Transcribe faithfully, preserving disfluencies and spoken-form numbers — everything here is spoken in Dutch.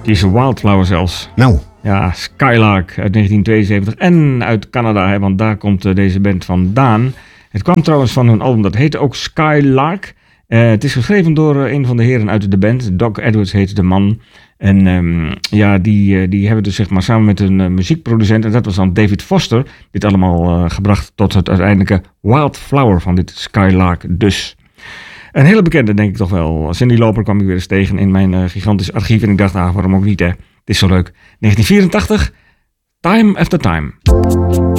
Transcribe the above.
Die is een Wildflower zelfs. Nou. Ja, Skylark uit negentien tweeënzeventig. En uit Canada, hè, want daar komt uh, deze band vandaan. Het kwam trouwens van hun album, dat heette ook Skylark. Uh, het is geschreven door uh, een van de heren uit de band. Doc Edwards heette de man. En um, ja, die, uh, die hebben dus zeg maar samen met een uh, muziekproducent, en dat was dan David Foster, dit allemaal uh, gebracht tot het uiteindelijke Wildflower van dit Skylark dus. Een hele bekende, denk ik toch wel. Cyndi Lauper kwam ik weer eens tegen in mijn uh, gigantisch archief. En ik dacht, ah, waarom ook niet, hè? Het is zo leuk. negentien vierentachtig, Time After Time.